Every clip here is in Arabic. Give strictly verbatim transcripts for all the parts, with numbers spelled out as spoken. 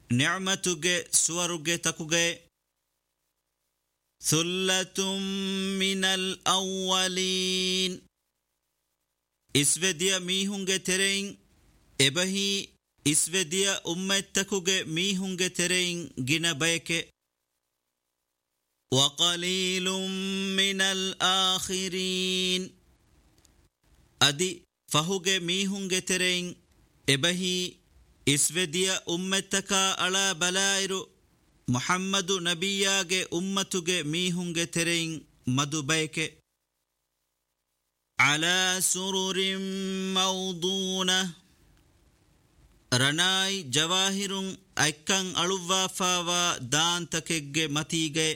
ni'matuge suwaruge takuge thullatun minal awwalin isvediya mihunge terein ebahi isvediya ummettakuge mihunge terein gina bayke wa qalilun minal akhirin adi fahuge mihunge terein ebahi isvediya ummettaka ala balairu Muhammadu nabiyage ummatuge mihunge terein madu bayke ala sururin mawduna ranai jawahirun aikkan aluwafawa daantakegge matige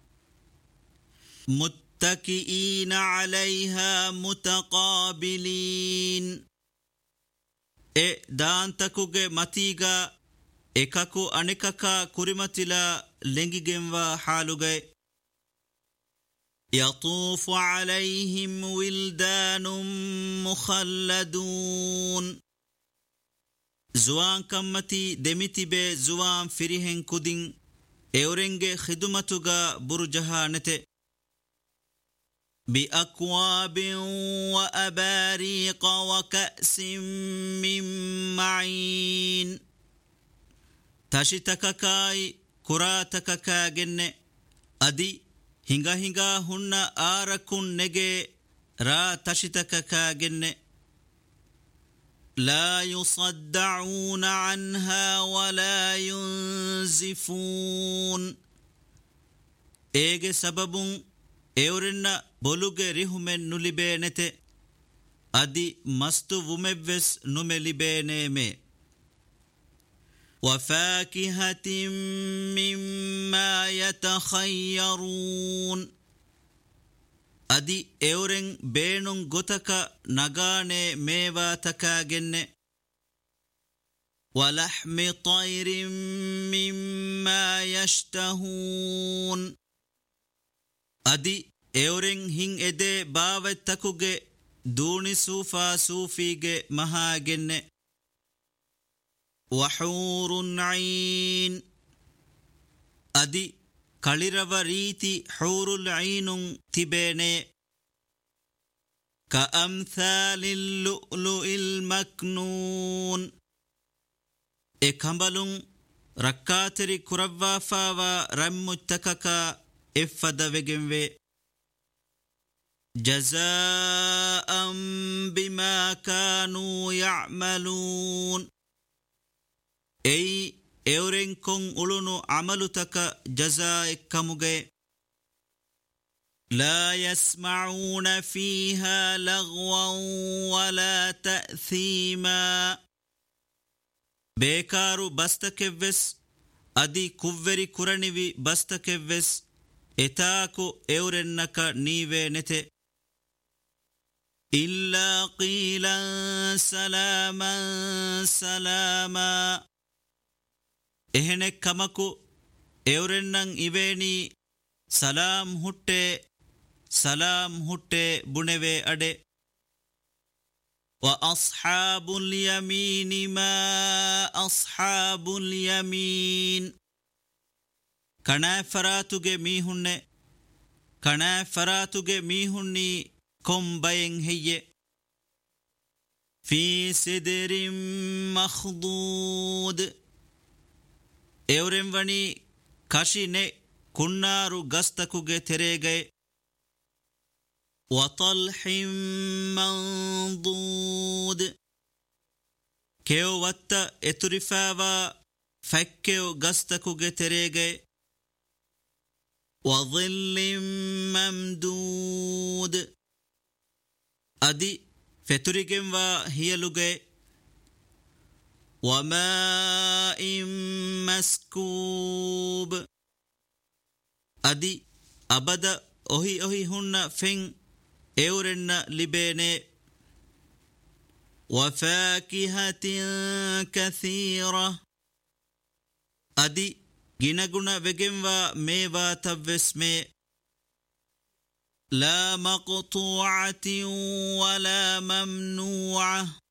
muttakiina alayha mutaqabilin e daantakuge matiga ekaku anikaka kurimatila lengigenwa haluge yatufu alayhim wildanun mukhalladun zuwan kammati demitibe zuwan firihen kudin eurenge khidumatuga burjahanete bi akwabin wa abariqa wa ka'sin min ma'in tashitakakai kuratakakagenne adi hinga hinga hunna arakun nege ra tashitakakagenne la yusaddauna anha wa la yunzifun ege sababun eurenna boluge rihumen nulibenete adi mastu vumevves numelibeneme وفاكهة مما يتخيرون أدي أورن بينون غتك نغاني ميوا تكاجن ولحم طير مما يشتهون أدي أورن هين إدي باوت تكوغي دوني سوفا سوفيغي مهاجن وحور عين أدي كاليروريتي حور العين تبيني كأمثال اللؤلؤ المكنون إكمبلون ركاتري كربافا ورمتككا إفد وجنوي جزاء بما كانوا يعملون أي أورين كون أولونو عملتك جزاء كمجي لا يسمعون فيها لغوا ولا تأثيما بيكارو بستكفس أدي كوفري كورانيوي بستكفس إتاكو أورينك نيوي نتي إلا قيلا سلاما سلاما ehene kamaku eurennan iveni salam hutte salam hutte buneve ade wa ashabul yamin ma ashabul yamin kana faratuge mihunne kana faratuge mihunni kombayen heye fi sidrin makhdud Euren vani kashi ne kunnaru gastakuge terege wa talhim mandud keo watta eturifawa fakkeo gastakuge terege wa dhillim mamdud adi feturigenwa hiyaluge وماء مسكوب أدي أبدا أهي أهي هن فين أورن لبين وفاكهة كثيرة أدي جنغنا وجنوا ميوا تبسمي لا مقطوعة ولا ممنوعة